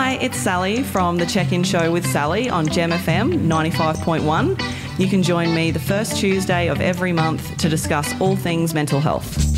Hi, it's Sally from the Check-In Show with Sally on Gem FM 95.1. You can join me the first Tuesday of every month to discuss all things mental health.